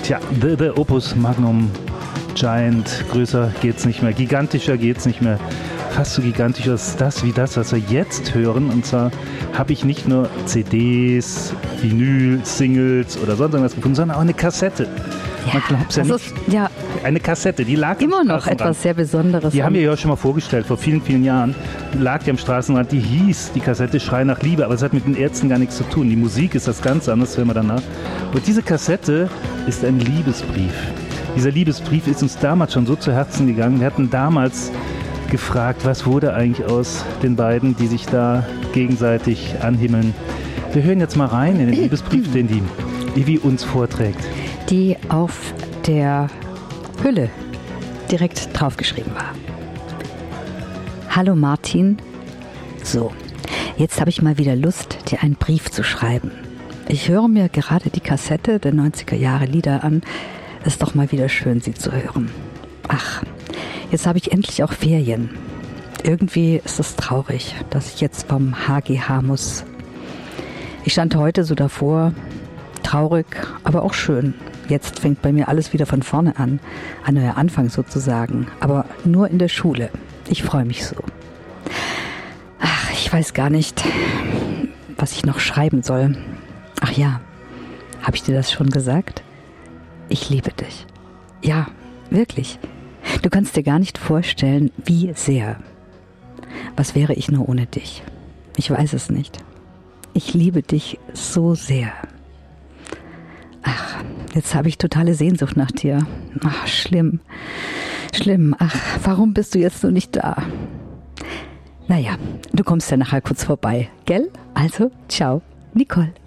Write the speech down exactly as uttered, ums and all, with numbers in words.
Tja, The, the Opus Magnum Giant, größer geht's nicht mehr, gigantischer geht's nicht mehr. Fast so gigantisch ist das wie das, was wir jetzt hören. Und zwar habe ich nicht nur C Ds, Vinyl, Singles oder sonst irgendwas gefunden, sondern auch eine Kassette. Ja, Man glaubt es ja nicht. ist, ja, eine Kassette, die lag immer am noch Straßenrand. etwas sehr Besonderes. Die haben wir ja schon mal vorgestellt, vor vielen, vielen Jahren. Lag die am Straßenrand, die hieß, die Kassette Schrei nach Liebe, aber es hat mit den Ärzten gar nichts zu tun. Die Musik ist das ganz anders, hören wir danach. Und diese Kassette ist ein Liebesbrief. Dieser Liebesbrief ist uns damals schon so zu Herzen gegangen. Wir hatten damals gefragt, was wurde eigentlich aus den beiden, die sich da gegenseitig anhimmeln. Wir hören jetzt mal rein in den Liebesbrief, den die Ivi uns vorträgt. Die auf der Hülle direkt draufgeschrieben war. Hallo Martin. So, jetzt habe ich mal wieder Lust, dir einen Brief zu schreiben. Ich höre mir gerade die Kassette der neunziger Jahre Lieder an. Ist doch mal wieder schön, sie zu hören. Ach, jetzt habe ich endlich auch Ferien. Irgendwie ist es traurig, dass ich jetzt vom H G H muss. Ich stand heute so davor, traurig, aber auch schön. Jetzt fängt bei mir alles wieder von vorne an. Ein neuer Anfang sozusagen, aber nur in der Schule. Ich freue mich so. Ach, ich weiß gar nicht, was ich noch schreiben soll. Ach ja, habe ich dir das schon gesagt? Ich liebe dich. Ja, wirklich. Du kannst dir gar nicht vorstellen, wie sehr. Was wäre ich nur ohne dich? Ich weiß es nicht. Ich liebe dich so sehr. Ach, jetzt habe ich totale Sehnsucht nach dir. Ach, schlimm. Schlimm. Ach, warum bist du jetzt so nicht da? Naja, du kommst ja nachher kurz vorbei, gell? Also, ciao, Nicole.